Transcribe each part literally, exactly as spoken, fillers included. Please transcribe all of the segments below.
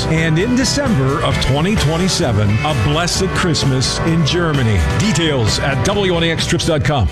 And in December of twenty twenty-seven, a blessed Christmas in Germany. Details at W N A X trips dot com.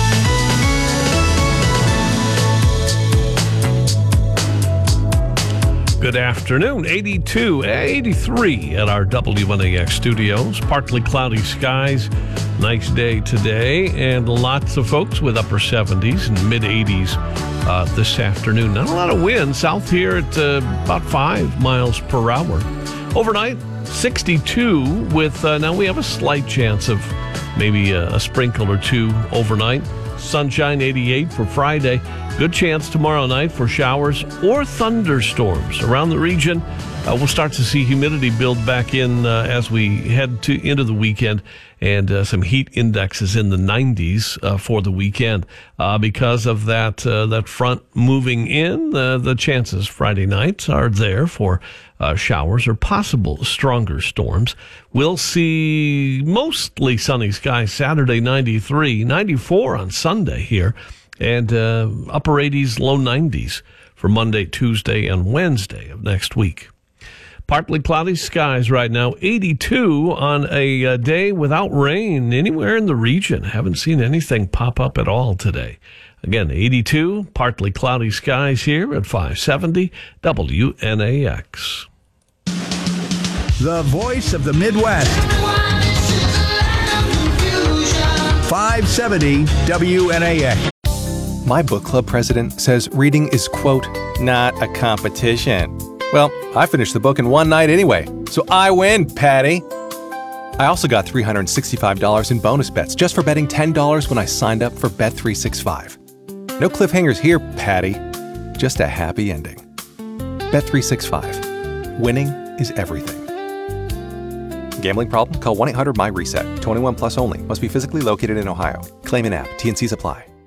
Good afternoon. eighty-two, eighty-three at our W N A X studios. Partly cloudy skies. Nice day today. And lots of folks with upper seventies and mid eighties uh, this afternoon. Not a lot of wind. South here at uh, about five miles per hour. Overnight, sixty-two with, uh, now we have a slight chance of maybe a, a sprinkle or two overnight. Sunshine, eighty-eight for Friday. Good chance tomorrow night for showers or thunderstorms around the region. Uh, we'll start to see humidity build back in uh, as we head to into the weekend, and uh, some heat indexes in the nineties uh, for the weekend uh, because of that uh, that front moving in. Uh, the chances Friday night are there for uh, showers or possible stronger storms. We'll see mostly sunny skies Saturday, ninety-three, ninety-four on Sunday here. And uh, upper eighties, low nineties for Monday, Tuesday, and Wednesday of next week. Partly cloudy skies right now, eighty-two on a, a day without rain anywhere in the region. Haven't seen anything pop up at all today. Again, eighty-two, partly cloudy skies here at five seventy W N A X. The voice of the Midwest. five seventy W N A X. My book club president says reading is, quote, not a competition. Well, I finished the book in one night anyway, so I win, Patty. I also got three hundred sixty-five dollars in bonus bets just for betting ten dollars when I signed up for Bet three sixty-five. No cliffhangers here, Patty. Just a happy ending. Bet three sixty-five. Winning is everything. Gambling problem? Call one eight hundred M Y RESET. twenty-one plus only. Must be physically located in Ohio. Claim in app. T and Cs apply.